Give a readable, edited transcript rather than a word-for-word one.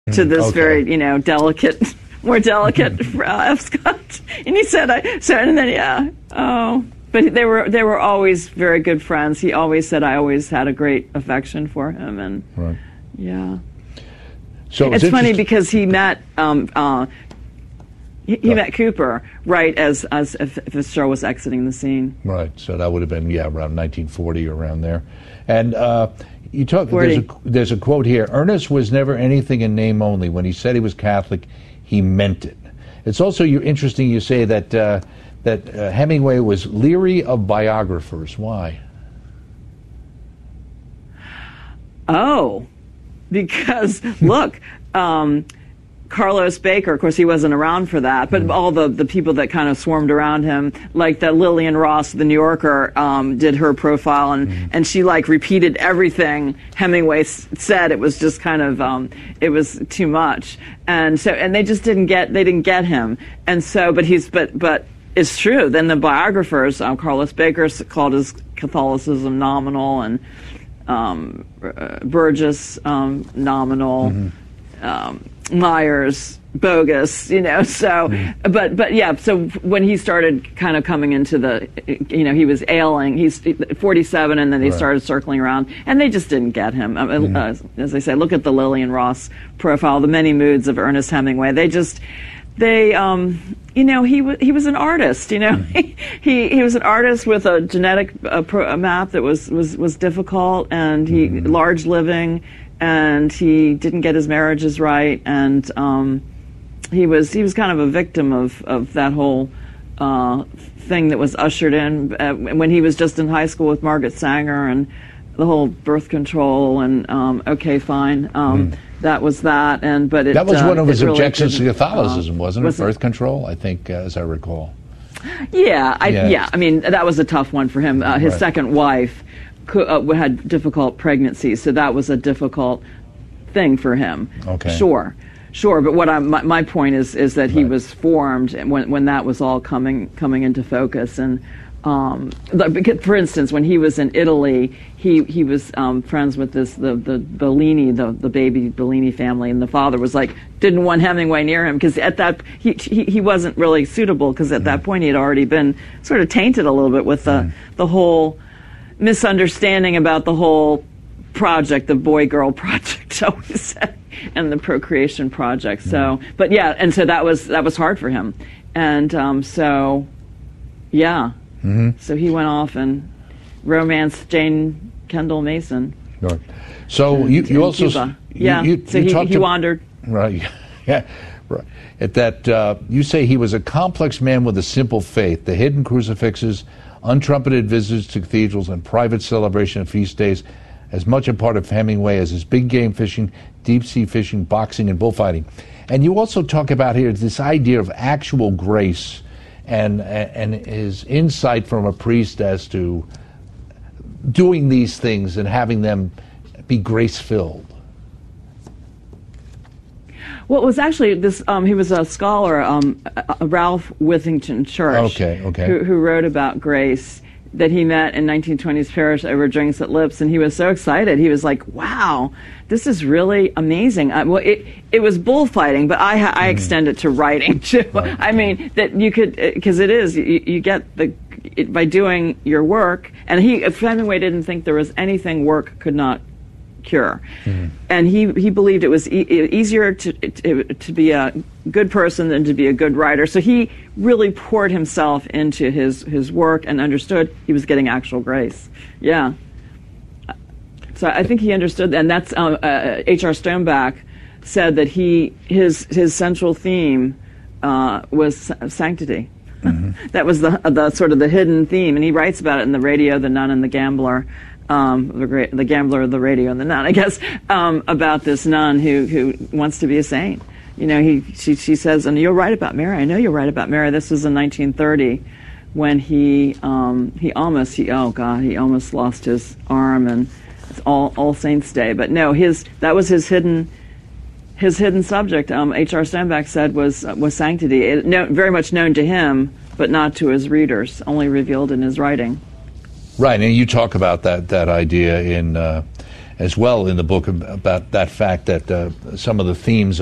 to this Okay. very, delicate, more delicate F. Scott. And he said, but they were always very good friends. He always said I always had a great affection for him, and Right. yeah. So It's funny because he met he met Cooper right as if Fitzgerald was exiting the scene. Right. So that would have been around 1940, around there. And you talk. 40. There's a quote here. Ernest was never anything in name only. When he said he was Catholic, he meant it. It's also interesting. You say that Hemingway was leery of biographers. Why? Oh, because look. Carlos Baker, of course, he wasn't around for that, but all the people that kind of swarmed around him, like that Lillian Ross, the New Yorker, did her profile, and she repeated everything Hemingway said. It was just kind of it was too much, and they just didn't get him, and so but it's true. Then the biographers, Carlos Baker called his Catholicism nominal, and Burgess nominal. Myers bogus, but yeah, so when he started kind of coming into he was ailing, he's 47, and then they started circling around, and they just didn't get him. As I say, look at the Lillian Ross profile, The Many Moods of Ernest Hemingway. He was an artist, he was an artist with a genetic map that was difficult, and large living, and he didn't get his marriages right, and he was kind of a victim of that whole thing that was ushered in when he was just in high school with Margaret Sanger, and the whole birth control and okay, fine. That was that, but that was one of his really objections to Catholicism, wasn't it? Birth control, I think, as I recall. Yeah, I mean, that was a tough one for him. His second wife had difficult pregnancies, so that was a difficult thing for him. Okay. Sure. But what my point is that he was formed when that was all coming into focus, and for instance, when he was in Italy, he was friends with the Bellini, the baby Bellini family, and the father was didn't want Hemingway near him because at that he wasn't really suitable, because at that point he had already been sort of tainted a little bit with the whole misunderstanding about the whole project, the boy-girl project, shall we say, and the procreation project. So, but yeah, and so that was hard for him, and so yeah, so he went off and romanced Jane Kendall Mason. Right. So you also Cuba. He wandered. Right. Yeah. Right. At that, you say he was a complex man with a simple faith. The hidden crucifixes, untrumpeted visits to cathedrals, and private celebration of feast days, as much a part of Hemingway as his big game fishing, deep sea fishing, boxing, and bullfighting. And you also talk about here this idea of actual grace and his insight from a priest as to doing these things and having them be grace-filled. Well, it was actually this. He was a scholar, Ralph Withington Church, who wrote about grace, that he met in 1920s Paris over drinks at Lips, and he was so excited. He was like, "Wow, this is really amazing." Well, it was bullfighting, but I extend it to writing too. Right. I mean that you could, because it is you get by doing your work, and Hemingway didn't think there was anything work could not cure, and he believed it was easier to be a good person than to be a good writer. So he really poured himself into his work and understood he was getting actual grace. Yeah. So I think he understood, and that's H.R. Stoneback said that his central theme was sanctity. That was the sort of the hidden theme, and he writes about it in The Radio, The Nun, and the Gambler. The Gambler, the Radio, and the Nun, I guess, about this nun who wants to be a saint. She says, and you'll write about Mary. I know you'll write about Mary. This was in 1930 when he almost lost his arm, and it's All Saints Day. But no, that was his hidden subject. H.R. Stoneback said was sanctity. Very much known to him, but not to his readers. Only revealed in his writing. Right, and you talk about that idea in as well in the book about that fact that some of the themes